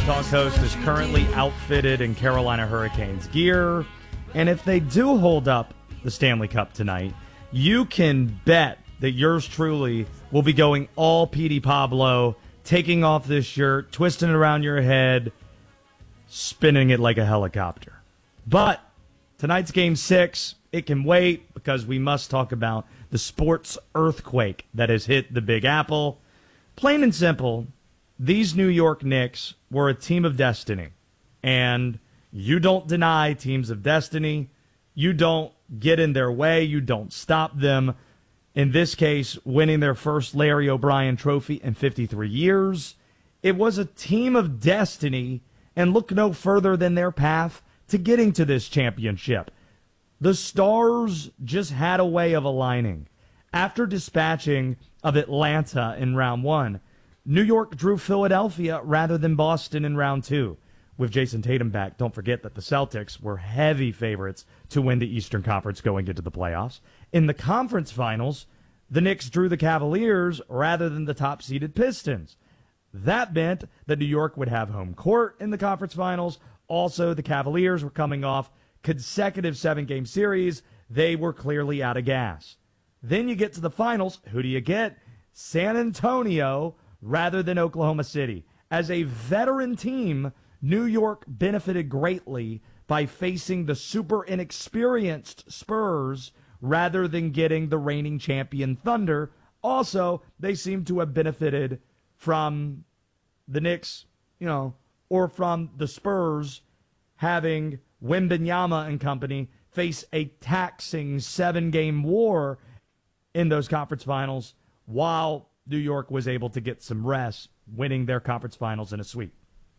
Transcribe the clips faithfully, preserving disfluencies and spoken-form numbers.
Talk host is currently outfitted in Carolina Hurricanes gear. And if they do hold up the Stanley Cup tonight, you can bet that yours truly will be going all Petey Pablo, taking off this shirt, twisting it around your head, spinning it like a helicopter. But tonight's game six, it can wait because we must talk about the sports earthquake that has hit the Big Apple. Plain and simple, these New York Knicks were a team of destiny. And you don't deny teams of destiny. You don't get in their way. You don't stop them. In this case, winning their first Larry O'Brien trophy in fifty-three years. It was a team of destiny, and look no further than their path to getting to this championship. The stars just had a way of aligning. After dispatching of Atlanta in round one, New York drew Philadelphia rather than Boston in round two. With Jason Tatum back, don't forget that the Celtics were heavy favorites to win the Eastern Conference going into the playoffs. In the conference finals, the Knicks drew the Cavaliers rather than the top-seeded Pistons. That meant that New York would have home court in the conference finals. Also, the Cavaliers were coming off consecutive seven-game series. They were clearly out of gas. Then you get to the finals. Who do you get? San Antonio rather than Oklahoma City. As a veteran team, New York benefited greatly by facing the super inexperienced Spurs rather than getting the reigning champion Thunder. Also, they seem to have benefited from the Knicks, you know, or from the Spurs having Wembanyama and company face a taxing seven-game war in those conference finals while New York was able to get some rest, winning their conference finals in a sweep.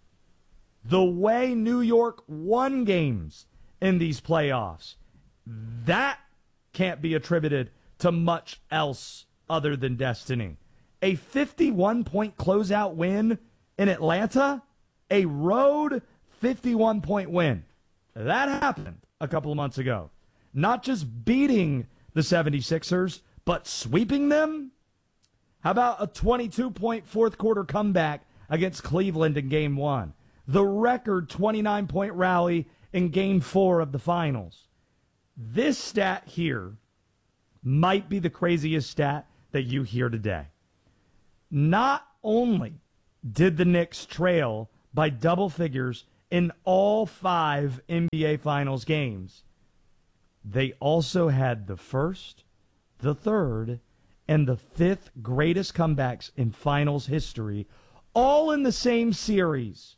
The way New York won games in these playoffs, that can't be attributed to much else other than destiny. A fifty-one point closeout win in Atlanta, a road fifty-one point win. That happened a couple of months ago. Not just beating the seventy-sixers, but sweeping them? How about a twenty-two point fourth quarter comeback against Cleveland in game one? The record twenty-nine point rally in game four of the finals. This stat here might be the craziest stat that you hear today. Not only did the Knicks trail by double figures in all five N B A Finals games, they also had the first, the third, and the fifth greatest comebacks in Finals history, all in the same series.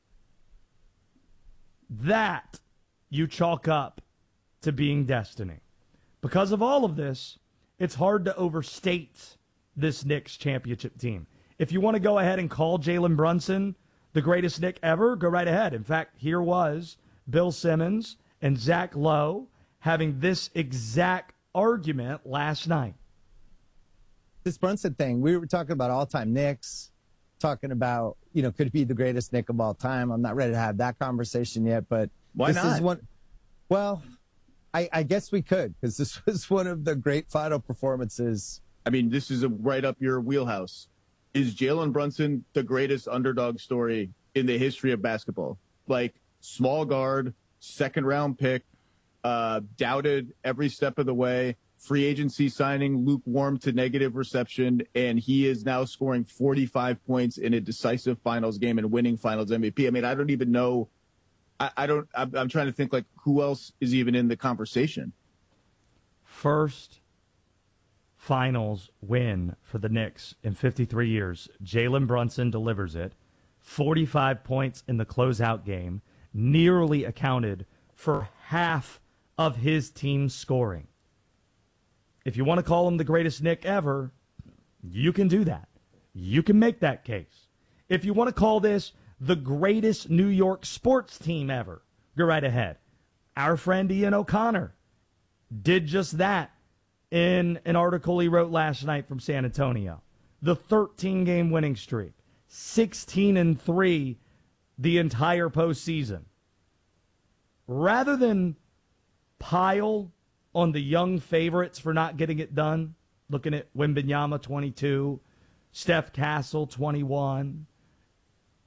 That you chalk up to being destiny. Because of all of this, it's hard to overstate this Knicks championship team. If you want to go ahead and call Jalen Brunson the greatest Knick ever, go right ahead. In fact, here was Bill Simmons and Zach Lowe having this exact argument last night. This Brunson thing, we were talking about all-time Knicks, talking about, you know, could it be the greatest Knick of all time? I'm not ready to have that conversation yet, but why this not? is one. Well, I, I guess we could, because this was one of the great final performances. I mean, this is a right up your wheelhouse. Is Jalen Brunson the greatest underdog story in the history of basketball? Like, small guard, second round pick, uh, doubted every step of the way, free agency signing, lukewarm to negative reception, and he is now scoring forty-five points in a decisive finals game and winning finals M V P. I mean, I don't even know. I, I don't, I'm, I'm trying to think, like, who else is even in the conversation? First finals win for the Knicks in fifty-three years. Jalen Brunson delivers it. forty-five points in the closeout game, nearly accounted for half of his team's scoring. If you want to call him the greatest Knick ever, you can do that. You can make that case. If you want to call this the greatest New York sports team ever, go right ahead. Our friend Ian O'Connor did just that in an article he wrote last night from San Antonio. The thirteen-game winning streak, sixteen and three the entire postseason. Rather than pile on the young favorites for not getting it done, looking at Wembanyama, twenty-two, Steph Castle, twenty-one,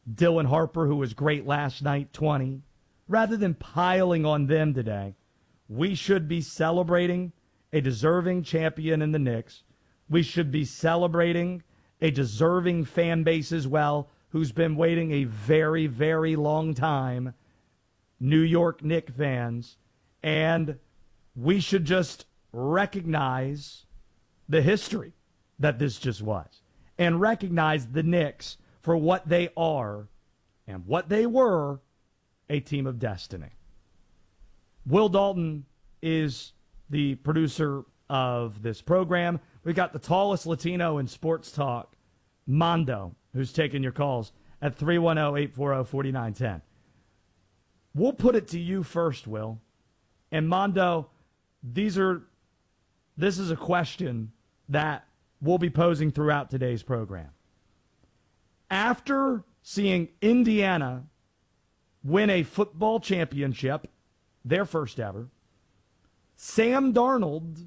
Dylan Harper, who was great last night, twenty. Rather than piling on them today, we should be celebrating a deserving champion in the Knicks. We should be celebrating a deserving fan base as well, who's been waiting a very, very long time, New York Knicks fans. And we should just recognize the history that this just was and recognize the Knicks for what they are and what they were, a team of destiny. Will Dalton is the producer of this program. We got the tallest Latino in sports talk, Mondo, who's taking your calls at three one zero, eight four zero, four nine one zero. We'll put it to you first, Will. And Mondo, these are this is a question that we'll be posing throughout today's program. After seeing Indiana win a football championship, their first ever, Sam Darnold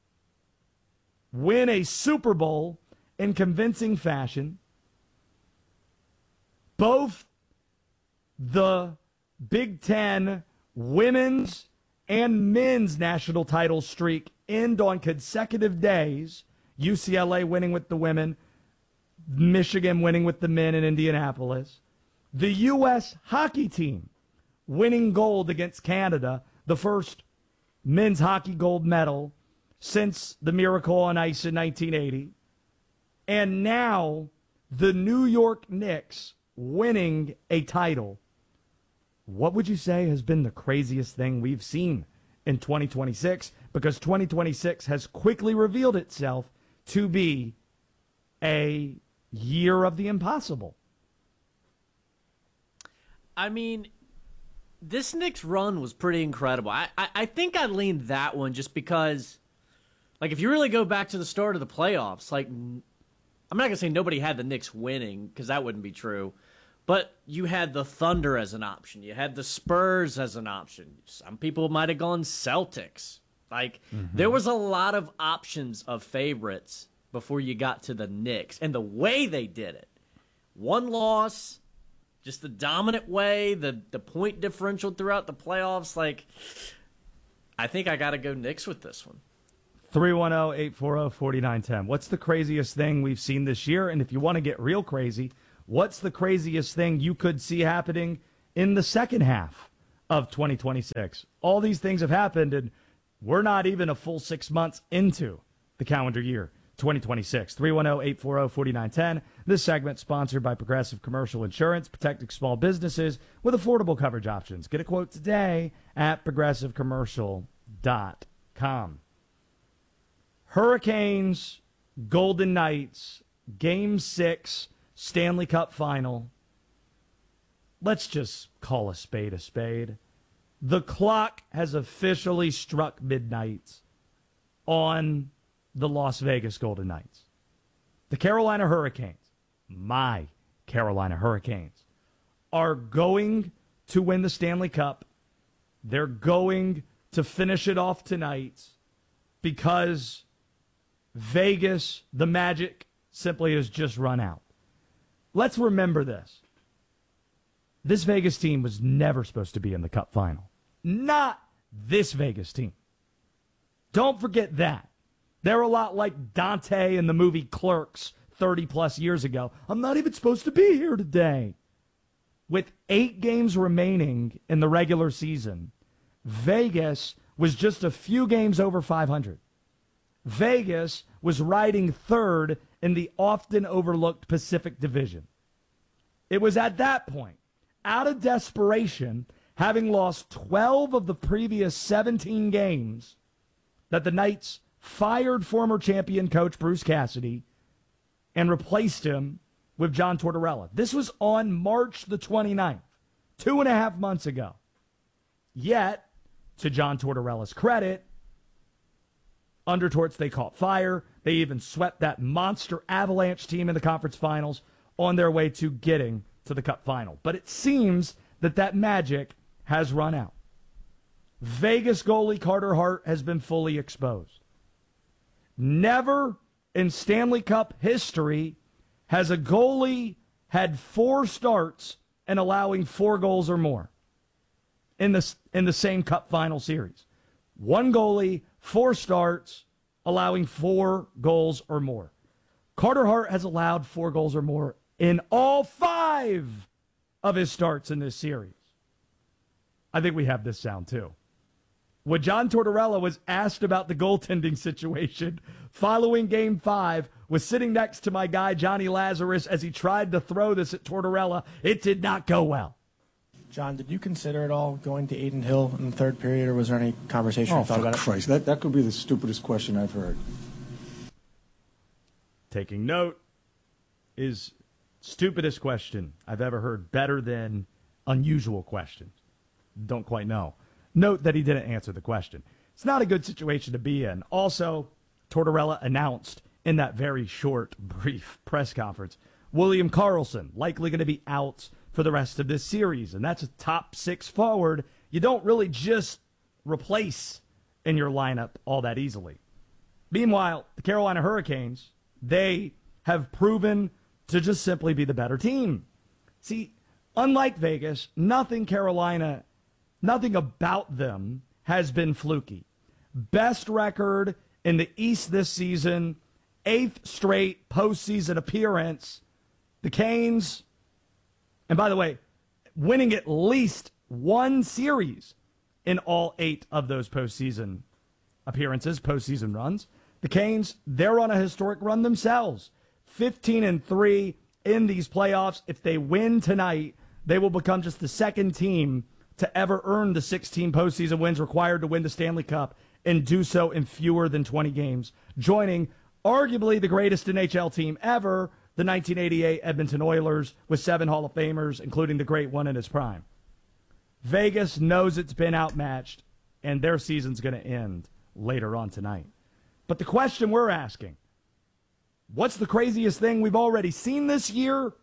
win a Super Bowl in convincing fashion, both the Big Ten women's and men's national title streak end on consecutive days, U C L A winning with the women, Michigan winning with the men in Indianapolis, the U S hockey team winning gold against Canada, the first men's hockey gold medal since the Miracle on Ice in nineteen eighty, and now the New York Knicks winning a title. What would you say has been the craziest thing we've seen in twenty twenty-six? Because twenty twenty-six has quickly revealed itself to be a year of the impossible. I mean, this Knicks run was pretty incredible. I, I, I think I leaned that one just because, like, if you really go back to the start of the playoffs, like, I'm not going to say nobody had the Knicks winning, because that wouldn't be true. But you had the Thunder as an option. You had the Spurs as an option. Some people might have gone Celtics. Like, mm-hmm. there was a lot of options of favorites before you got to the Knicks. And the way they did it, one loss, just the dominant way, the, the point differential throughout the playoffs, like, I think I got to go Knicks with this one. three one zero, eight four zero, four nine one zero. What's the craziest thing we've seen this year? And if you want to get real crazy, what's the craziest thing you could see happening in the second half of twenty twenty-six? All these things have happened, and we're not even a full six months into the calendar year twenty twenty-six. three one zero, eight four zero, four nine one zero. This segment sponsored by Progressive Commercial Insurance, protecting small businesses with affordable coverage options. Get a quote today at progressive commercial dot com. Hurricanes, Golden Knights, Game six, Stanley Cup Final. Let's just call a spade a spade. The clock has officially struck midnight on the Las Vegas Golden Knights. The Carolina Hurricanes, my Carolina Hurricanes, are going to win the Stanley Cup. They're going to finish it off tonight because Vegas, the magic, simply has just run out. Let's remember this. This Vegas team was never supposed to be in the Cup final. Not this Vegas team. Don't forget that. They're a lot like Dante in the movie Clerks thirty plus years ago. I'm not even supposed to be here today. With eight games remaining in the regular season, Vegas was just a few games over five hundred. Vegas was riding third in the often overlooked Pacific Division. It was at that point, out of desperation, having lost twelve of the previous seventeen games, that the Knights fired former champion coach Bruce Cassidy and replaced him with John Tortorella. This was on March the twenty-ninth, two and a half months ago. Yet, to John Tortorella's credit, under Torts, they caught fire. They even swept that monster Avalanche team in the conference finals on their way to getting to the Cup final. But it seems that that magic has run out. Vegas goalie Carter Hart has been fully exposed. Never in Stanley Cup history has a goalie had four starts and allowing four goals or more in the, in the same Cup final series. One goalie, four starts, allowing four goals or more. Carter Hart has allowed four goals or more in all five of his starts in this series. I think we have this sound too. When John Tortorella was asked about the goaltending situation following Game five, was sitting next to my guy Johnny Lazarus as he tried to throw this at Tortorella. It did not go well. John, did you consider at all going to Adin Hill in the third period, or was there any conversation oh, you thought for about Christ. it? That, that could be the stupidest question I've heard. Taking note is stupidest question I've ever heard, better than unusual question. Don't quite know. Note that he didn't answer the question. It's not a good situation to be in. Also, Tortorella announced in that very short, brief press conference, William Karlsson likely going to be out for the rest of this series, and that's a top six forward you don't really just replace in your lineup all that easily. Meanwhile, the Carolina Hurricanes, they have proven to just simply be the better team. See, unlike Vegas, nothing Carolina, nothing about them has been fluky. Best record in the East this season, eighth straight postseason appearance. The Canes, and by the way, winning at least one series in all eight of those postseason appearances, postseason runs. The Canes, they're on a historic run themselves. fifteen and three in these playoffs. If they win tonight, they will become just the second team to ever earn the sixteen postseason wins required to win the Stanley Cup and do so in fewer than twenty games, joining arguably the greatest N H L team ever, the nineteen eighty-eight Edmonton Oilers, with seven Hall of Famers, including the great one in his prime. Vegas knows it's been outmatched, and their season's going to end later on tonight. But the question we're asking, what's the craziest thing we've already seen this year?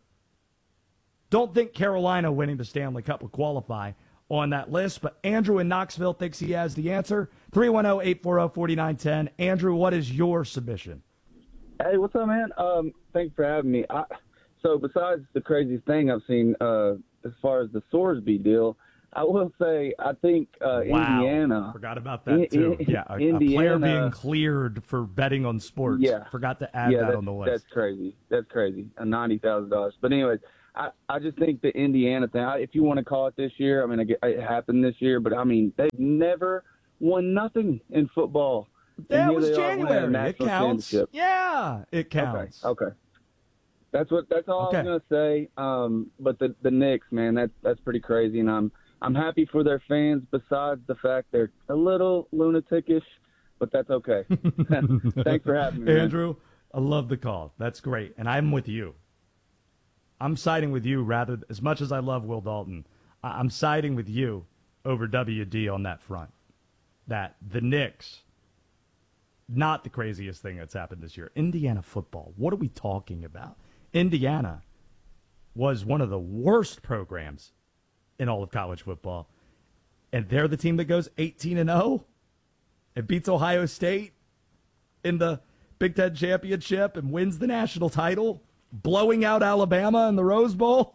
Don't think Carolina winning the Stanley Cup would qualify on that list, but Andrew in Knoxville thinks he has the answer. three one zero, eight four zero, four nine one zero. Andrew, what is your submission? Hey, what's up, man? Um, thanks for having me. I, so besides the craziest thing I've seen uh, as far as the Sorsby deal, I will say I think uh, wow. Indiana. Forgot about that, too. In, yeah, a, Indiana, a player being cleared for betting on sports. Yeah. Forgot to add yeah, that on the list. That's crazy. That's crazy. Uh, ninety thousand dollars. But anyways, I, I just think the Indiana thing, I, if you want to call it this year, I mean, it, it happened this year, but I mean, they've never won nothing in football. That was January. It counts. Yeah, it counts. Okay. okay. That's what. That's all okay. I was gonna say. Um, but the the Knicks, man, that's that's pretty crazy, and I'm I'm happy for their fans. Besides the fact they're a little lunaticish, but that's okay. Thanks for having me, Andrew. Man. I love the call. That's great, and I'm with you. I'm siding with you rather. As much as I love Will Dalton, I'm siding with you over W D on that front. That the Knicks. Not the craziest thing that's happened this year. Indiana football. What are we talking about? Indiana was one of the worst programs in all of college football. And they're the team that goes eighteen and oh and beats Ohio State in the Big Ten championship and wins the national title, blowing out Alabama in the Rose Bowl.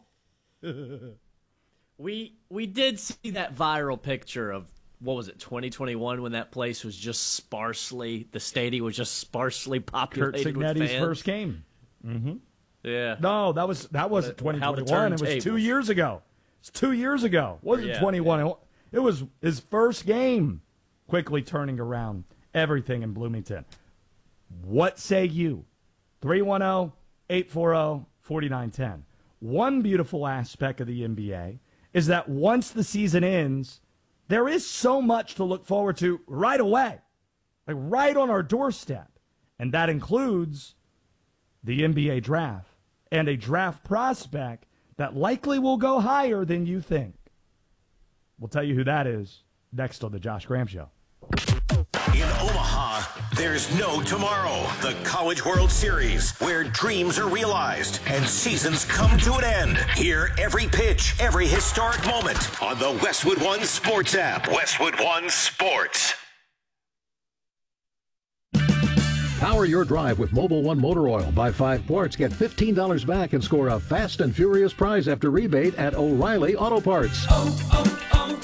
we we did see that viral picture of, what was it, twenty twenty-one, when that place was just sparsely, the stadium was just sparsely populated Kurt with Cignetti's fans. first game. Mm-hmm. Yeah. No, that was that wasn't twenty twenty-one. It was two years ago. It's two years ago. It wasn't yeah, twenty-one. Yeah. It was his first game, quickly turning around everything in Bloomington. What say you? three one zero, eight four zero, four nine one zero. One beautiful aspect of the N B A is that once the season ends, there is so much to look forward to right away, like right on our doorstep. And that includes the N B A draft and a draft prospect that likely will go higher than you think. We'll tell you who that is next on the Josh Graham Show. In Omaha, there's no tomorrow. The College World Series, where dreams are realized and seasons come to an end. Hear every pitch, every historic moment on the Westwood One Sports app. Westwood One Sports. Power your drive with Mobil one Motor Oil. Buy five quarts, get fifteen dollars back, and score a fast and furious prize after rebate at O'Reilly Auto Parts. Oh,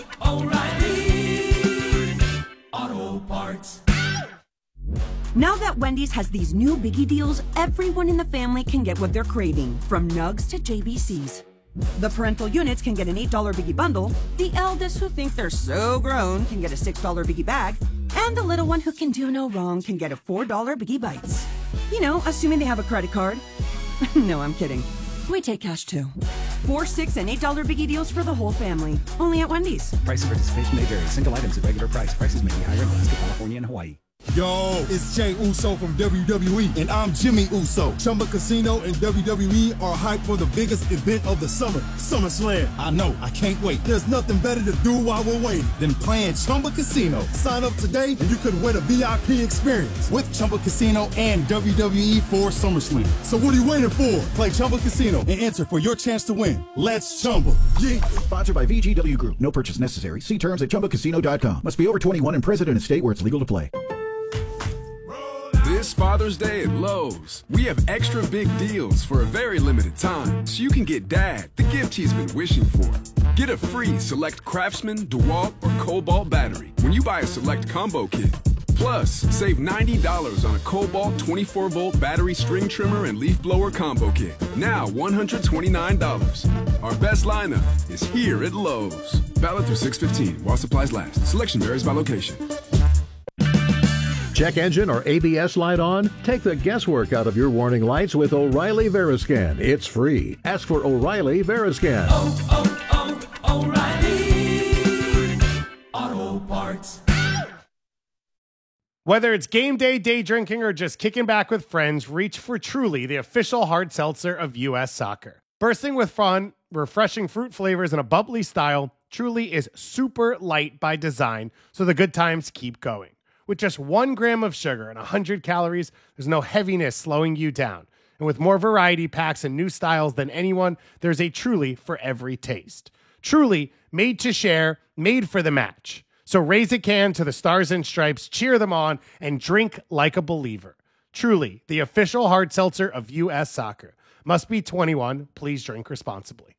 oh, oh, O'Reilly Auto Parts. Now that Wendy's has these new biggie deals, everyone in the family can get what they're craving, from nugs to J B Cs. The parental units can get an eight dollar biggie bundle, the eldest who think they're so grown can get a six dollar biggie bag, and the little one who can do no wrong can get a four dollar biggie bites. You know, assuming they have a credit card. No, I'm kidding. We take cash too. Four, six, and eight dollar biggie deals for the whole family. Only at Wendy's. Price and participation may vary. Single items at regular price. Prices may be higher in Alaska, California, and Hawaii. Yo, it's Jay Uso from W W E, and I'm Jimmy Uso. Chumba Casino and W W E are hyped for the biggest event of the summer, SummerSlam. I know, I can't wait. There's nothing better to do while we're waiting than playing Chumba Casino. Sign up today, and you could win a V I P experience with Chumba Casino and W W E for SummerSlam. So what are you waiting for? Play Chumba Casino and enter for your chance to win. Let's Chumba. Yeah. Sponsored by V G W Group. No purchase necessary. See terms at chumba casino dot com. Must be over twenty-one and present in a state where it's legal to play. This Father's Day at Lowe's, we have extra big deals for a very limited time, so you can get Dad the gift he's been wishing for. Get a free Select Craftsman, DeWalt, or Cobalt battery when you buy a Select Combo Kit. Plus, save ninety dollars on a Cobalt twenty-four volt battery string trimmer and leaf blower combo kit. Now one hundred twenty-nine dollars. Our best lineup is here at Lowe's. Valid through six fifteen while supplies last. Selection varies by location. Check engine or A B S light on? Take the guesswork out of your warning lights with O'Reilly Veriscan. It's free. Ask for O'Reilly Veriscan. Oh, oh, oh, O'Reilly Auto Parts. Whether it's game day, day drinking, or just kicking back with friends, reach for Truly, the official hard seltzer of U S Soccer. Bursting with fun, refreshing fruit flavors, and a bubbly style, Truly is super light by design, so the good times keep going. With just one gram of sugar and one hundred calories, there's no heaviness slowing you down. And with more variety packs and new styles than anyone, there's a Truly for every taste. Truly, made to share, made for the match. So raise a can to the Stars and Stripes, cheer them on, and drink like a believer. Truly, the official hard seltzer of U S Soccer. Must be twenty-one. Please drink responsibly.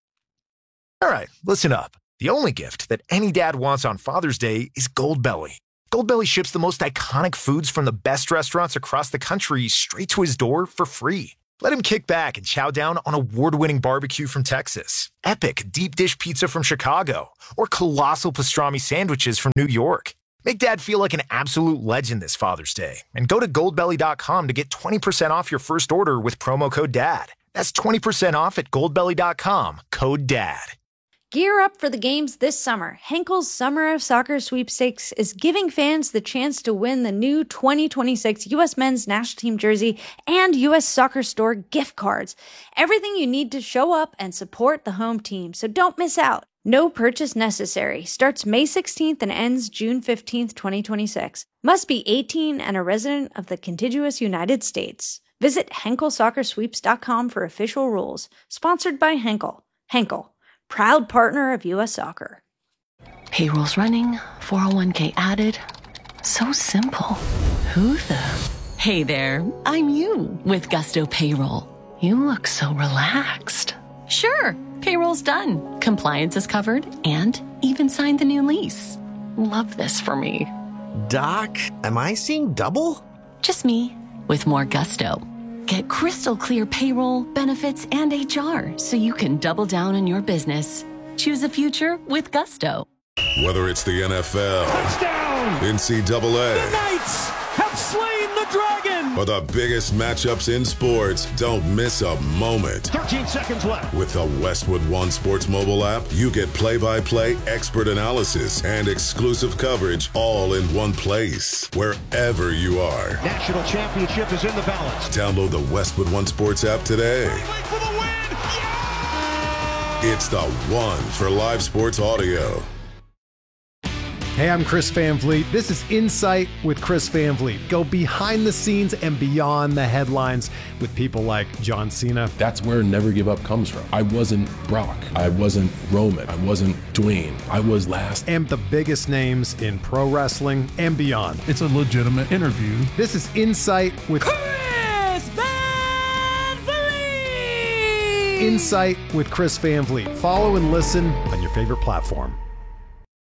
All right, listen up. The only gift that any dad wants on Father's Day is Goldbelly. Goldbelly ships the most iconic foods from the best restaurants across the country straight to his door for free. Let him kick back and chow down on award-winning barbecue from Texas, epic deep dish pizza from Chicago, or colossal pastrami sandwiches from New York. Make Dad feel like an absolute legend this Father's Day, and go to goldbelly dot com to get twenty percent off your first order with promo code DAD. That's twenty percent off at goldbelly dot com, code DAD. Gear up for the games this summer. Henkel's Summer of Soccer Sweepstakes is giving fans the chance to win the new twenty twenty-six U S Men's National Team jersey and U S Soccer Store gift cards. Everything you need to show up and support the home team, so don't miss out. No purchase necessary. Starts May sixteenth and ends June fifteenth, twenty twenty-six. Must be eighteen and a resident of the contiguous United States. Visit henkel soccer sweeps dot com for official rules. Sponsored by Henkel. Henkel, proud partner of U S Soccer. Payroll's running, four oh one k added. So simple. Who the? Hey there, I'm you with Gusto Payroll. You look so relaxed. Sure, payroll's done. Compliance is covered and even signed the new lease. Love this for me. Doc, am I seeing double? Just me with more gusto. Get crystal clear payroll, benefits, and H R so you can double down on your business. Choose a future with Gusto. Whether it's the N F L, touchdown, N C double A, the Knights have slain the dragon, or the biggest matchups in sports, don't miss a moment. thirteen seconds left. With the Westwood One Sports mobile app, you get play-by-play, expert analysis, and exclusive coverage all in one place, wherever you are. National championship is in the balance. Download the Westwood One Sports app today. For the win. Yeah! It's the one for live sports audio. Hey, I'm Chris Van Vliet. This is Insight with Chris Van Vliet. Go behind the scenes and beyond the headlines with people like John Cena. That's where Never Give Up comes from. I wasn't Brock. I wasn't Roman. I wasn't Dwayne. I was last. And the biggest names in pro wrestling and beyond. It's a legitimate interview. This is Insight with Chris Van Vliet! Insight with Chris Van Vliet. Follow and listen on your favorite platform.